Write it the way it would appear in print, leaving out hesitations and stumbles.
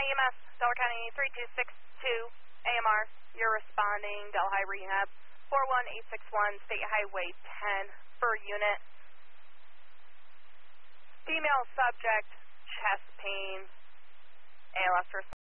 EMS, Delaware County 3262 AMR. You're responding, Delhi Rehab 41861 State Highway 10 per unit. Female subject, chest pain, ALS response.